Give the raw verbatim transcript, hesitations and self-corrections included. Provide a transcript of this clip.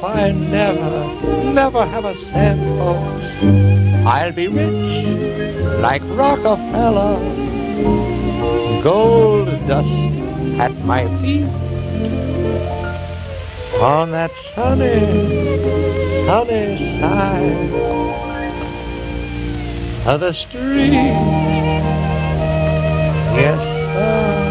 I never, never have a cent, folks, I'll be rich like Rockefeller. Gold dust at my feet on that sunny, sunny side of the street. Yes, sir.